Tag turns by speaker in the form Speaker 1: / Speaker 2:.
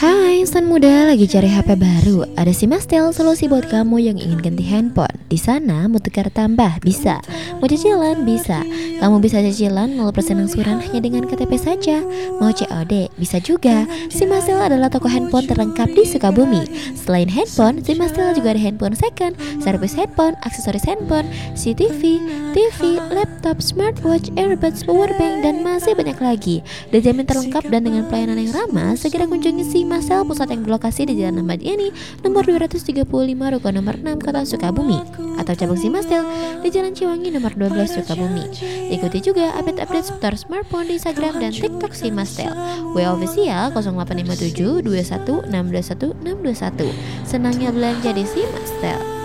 Speaker 1: Hai insan muda lagi cari HP baru. Ada si Mastel, solusi buat kamu yang ingin ganti handphone. Di sana mau tukar tambah bisa, mau cicilan bisa. Kamu bisa cicilan 0% angsuran hanya dengan KTP saja. Mau COD bisa juga. Si Mastel adalah toko handphone terlengkap di Sukabumi. Selain handphone, si Mastel juga ada handphone second, servis handphone, aksesoris handphone, CCTV, TV, laptop, smartwatch, earbuds, powerbank, dan masih banyak lagi. Dijamin terlengkap dan dengan pelayanan yang ramah. Segera kunjungi si Mastel, pusat yang berlokasi di Jalan Ahmad Yani nomor 235 Ruko nomor 6 Kota Sukabumi, atau cabang si Mastel di Jalan Ciwangi nomor 12 Sukabumi. Ikuti juga update-update seputar smartphone di Instagram dan TikTok si Mastel. WA official 0857 21 621 621. Senangnya belanja di si Mastel.